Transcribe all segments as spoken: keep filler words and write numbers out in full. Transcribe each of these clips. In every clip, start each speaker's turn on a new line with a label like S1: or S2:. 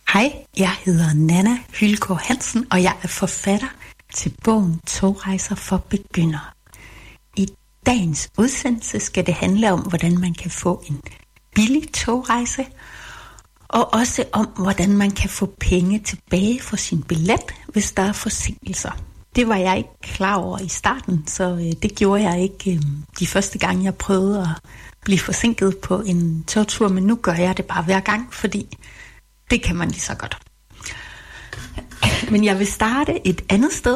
S1: Hej, jeg hedder Nanna Hylgaard Hansen, og jeg er forfatter til bogen Togrejser for begyndere. I dagens udsendelse skal det handle om, hvordan man kan få en billig togrejse, og også om, hvordan man kan få penge tilbage for sin billet, hvis der er forsinkelser. Det var jeg ikke klar over i starten, så det gjorde jeg ikke de første gange, jeg prøvede at blive forsinket på en togtur, men nu gør jeg det bare hver gang, fordi det kan man lige så godt. Men jeg vil starte et andet sted,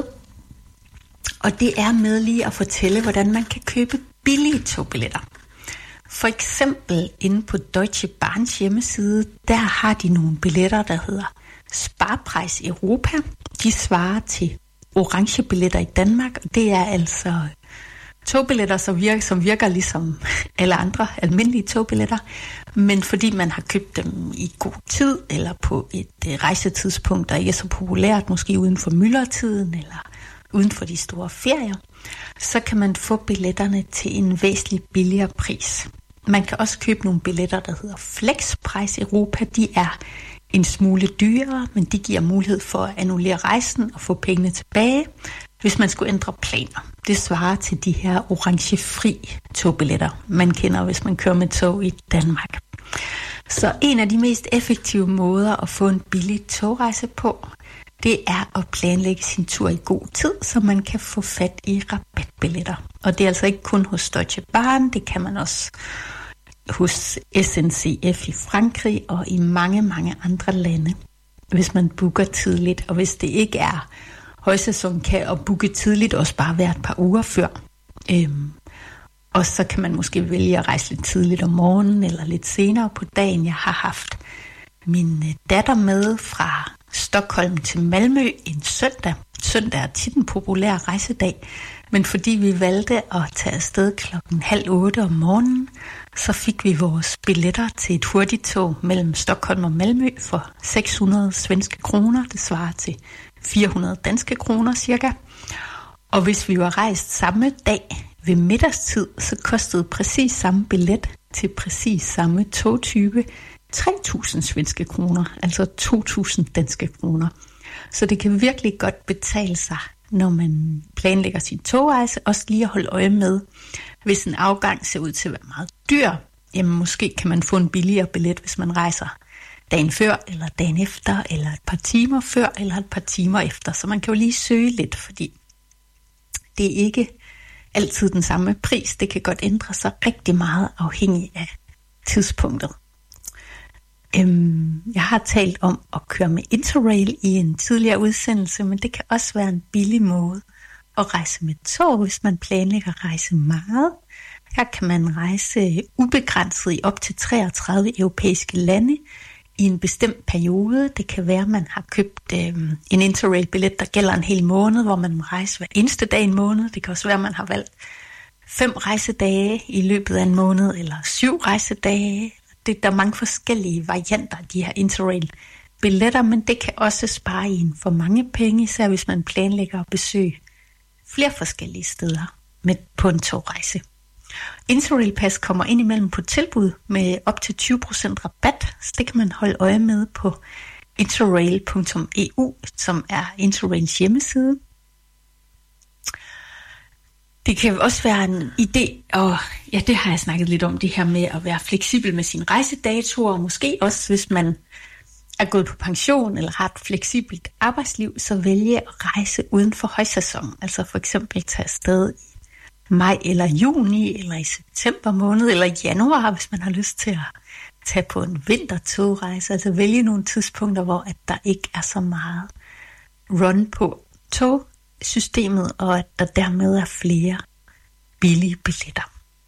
S1: og det er med lige at fortælle, hvordan man kan købe billige togbilletter. For eksempel inde på Deutsche Bahns hjemmeside, der har de nogle billetter, der hedder Sparpreis Europa. De svarer til orange billetter i Danmark, og det er altså togbilletter, som virker, som virker ligesom alle andre almindelige togbilletter, men fordi man har købt dem i god tid, eller på et rejsetidspunkt, der ikke er så populært, måske uden for myldretiden, eller uden for de store ferier, så kan man få billetterne til en væsentlig billigere pris. Man kan også købe nogle billetter, der hedder Flexpreis Europa. De er en smule dyrere, men de giver mulighed for at annullere rejsen og få pengene tilbage, hvis man skulle ændre planer. Det svarer til de her orange-fri togbilletter, man kender, hvis man kører med tog i Danmark. Så en af de mest effektive måder at få en billig togrejse på, det er at planlægge sin tur i god tid, så man kan få fat i rabatbilletter. Og det er altså ikke kun hos Deutsche Bahn, det kan man også hos S N C F i Frankrig og i mange, mange andre lande, hvis man booker tidligt. Og hvis det ikke er højsæson, kan at booke tidligt også bare være et par uger før. Øhm, og så kan man måske vælge at rejse lidt tidligt om morgenen eller lidt senere på dagen. Jeg har haft min datter med fra Stockholm til Malmø en søndag. Søndag er tit en populær rejsedag, men fordi vi valgte at tage afsted klokken halv otte om morgenen, så fik vi vores billetter til et hurtigtog mellem Stockholm og Malmø for seks hundrede svenske kroner. Det svarer til fire hundrede danske kroner cirka. Og hvis vi var rejst samme dag ved middagstid, så kostede præcis samme billet til præcis samme togtype tre tusind svenske kroner, altså to tusind danske kroner. Så det kan virkelig godt betale sig, når man planlægger sin togrejse, også lige at holde øje med, hvis en afgang ser ud til at være meget dyr, jamen måske kan man få en billigere billet, hvis man rejser dagen før, eller dagen efter, eller et par timer før, eller et par timer efter. Så man kan jo lige søge lidt, fordi det er ikke altid den samme pris. Det kan godt ændre sig rigtig meget afhængig af tidspunktet. Øhm, jeg har talt om at køre med Interrail i en tidligere udsendelse, men det kan også være en billig måde at rejse med tog, hvis man planlægger at rejse meget. Her kan man rejse ubegrænset i op til treogtredive europæiske lande i en bestemt periode. Det kan være, at man har købt øhm, en Interrail-billet, der gælder en hel måned, hvor man må rejse hver eneste dag en måned. Det kan også være, at man har valgt fem rejsedage i løbet af en måned, eller syv rejsedage. Det, der er mange forskellige varianter af de her Interrail-billetter, men det kan også spare en for mange penge, især hvis man planlægger at besøge flere forskellige steder med, på en togrejse. Interrail-pas kommer indimellem på tilbud med op til tyve procent rabat, så det kan man holde øje med på interrail punktum e u, som er Interrails hjemmeside. Det kan også være en idé, og ja, det har jeg snakket lidt om, det her med at være fleksibel med sine rejsedatoer, og måske også, hvis man er gået på pension eller har et fleksibelt arbejdsliv, så vælge at rejse uden for højsæson. Altså for eksempel tage afsted i maj eller juni, eller i september måned, eller i januar, hvis man har lyst til at tage på en vintertogrejse. Altså vælge nogle tidspunkter, hvor at der ikke er så meget run på togsystemet, og at der dermed er flere billige billetter.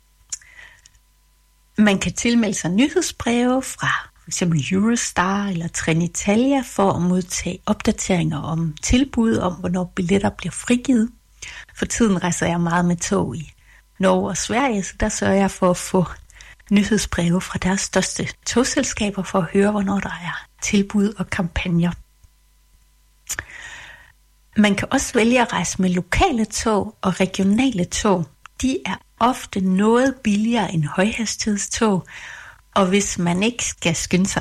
S1: Man kan tilmelde sig nyhedsbreve fra for eksempel Eurostar eller Trenitalia for at modtage opdateringer om tilbud om, hvornår billetter bliver frigivet. For tiden rejser jeg meget med tog i Norge og Sverige, så der sørger jeg for at få nyhedsbreve fra deres største togselskaber for at høre, hvornår der er tilbud og kampagner. Man kan også vælge at rejse med lokale tog og regionale tog. De er ofte noget billigere end højhastighedstog, og hvis man ikke skal skynde sig